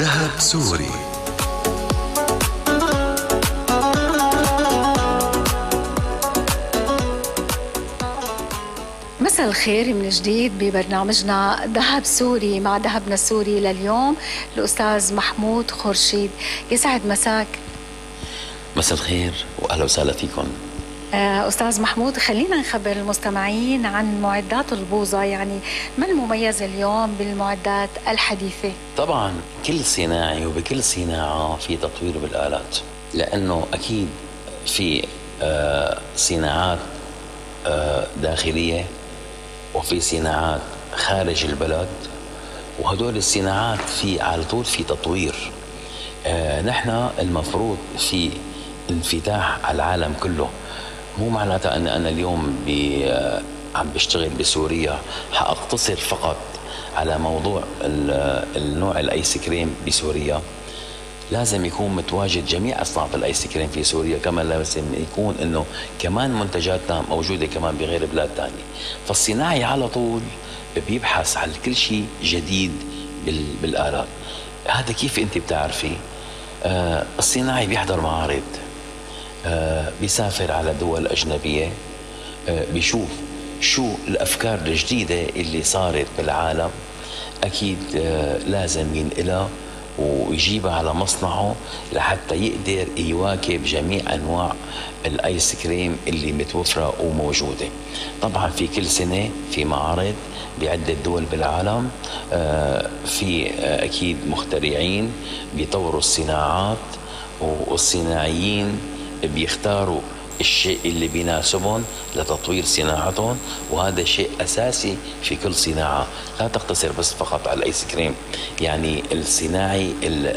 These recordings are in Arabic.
دهب سوري. مساء الخير من جديد ببرنامجنا دهب سوري مع دهبنا السوري لليوم الأستاذ محمود خورشيد. يسعد مساك. مساء الخير وأهلا وسهلا فيكم. أستاذ محمود، خلينا نخبر المستمعين عن معدات البوظة، يعني ما المميز اليوم بالمعدات الحديثة؟ طبعا كل صناعي وبكل صناعة في تطوير بالآلات، لأنه أكيد في صناعات داخلية وفي صناعات خارج البلد، وهدول الصناعات في على طول في تطوير. نحن المفروض في انفتاح على العالم كله. مو معناتها أن أنا اليوم عم بشتغل بسوريا حأقتصر فقط على موضوع النوع الآيس كريم بسوريا. لازم يكون متواجد جميع أصناف الآيس كريم في سوريا، كما لازم يكون إنه كمان منتجاتنا موجودة كمان بغير بلاد تانية. فالصناعي على طول بيبحث عن كل شيء جديد بالآلات. هذا كيف أنت بتعرفي؟ الصناعي بيحضر معارض، بيسافر على دول أجنبية، بيشوف شو الأفكار الجديدة اللي صارت بالعالم. أكيد لازم ينقلها ويجيبها على مصنعه لحتى يقدر يواكب جميع أنواع الآيس كريم اللي متوفرة وموجودة. طبعا في كل سنة في معارض بعدة دول بالعالم، في أكيد مخترعين بيطوروا الصناعات، والصناعيين بيختاروا الشيء اللي بيناسبهم لتطوير صناعتهم، وهذا شيء أساسي في كل صناعة. لا تقتصر بس فقط على الآيس كريم. يعني الصناعي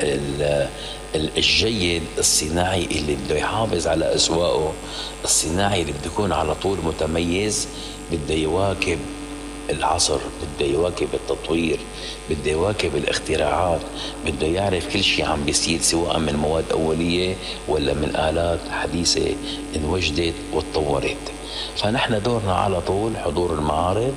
الجيد، الصناعي اللي بده يحافظ على أسواقه، الصناعي اللي بده يكون على طول متميز، بده يواكب العصر، بده يواكب التطوير، بده يواكب الاختراعات، بده يعرف كل شيء عم بيصير سواء من مواد أولية ولا من آلات حديثة انوجدت وتطورت. فنحن دورنا على طول حضور المعارض،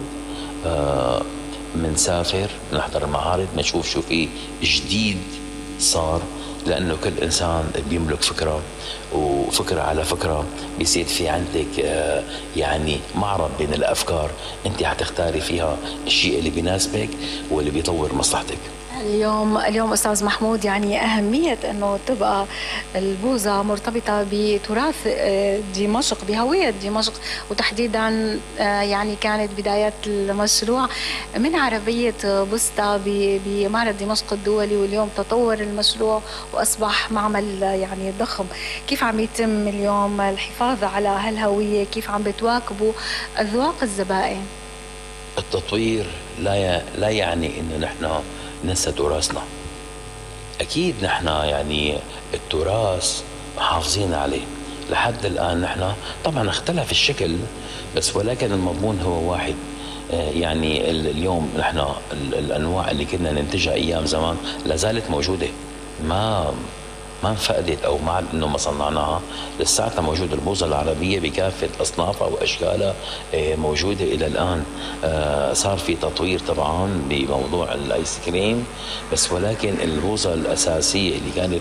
منسافر نحضر المعارض، نشوف شو في جديد صار، لأنه كل إنسان بيملك فكرة، وفكرة على فكرة بيصير في عندك يعني معرض بين الأفكار. أنت حتختاري فيها الشيء اللي بيناسبك واللي بيطور مصلحتك. اليوم أستاذ محمود، يعني أهمية أنه تبقى البوظة مرتبطة بتراث دمشق، بهوية دمشق، وتحديدا يعني كانت بداية المشروع من عربية بوستا بمعرض دمشق الدولي، واليوم تطور المشروع وأصبح معمل يعني ضخم. كيف عم يتم اليوم الحفاظ على هالهوية؟ كيف عم بتواكبوا أذواق الزبائن؟ التطوير لا يعني إنه نحن ننسى تراثنا. أكيد نحن يعني التراث محافظين عليه لحد الآن. نحن طبعا اختلف الشكل بس، ولكن المضمون هو واحد. يعني اليوم نحن الأنواع اللي كنا ننتجها أيام زمان لا زالت موجودة، ما انفقدت او ما انه ما صنعناها. لساتها موجوده البوظه العربيه بكافه اصنافها واشكالها، موجوده الى الان. صار في تطوير طبعا بموضوع الايس كريم بس، ولكن البوظه الاساسيه اللي كانت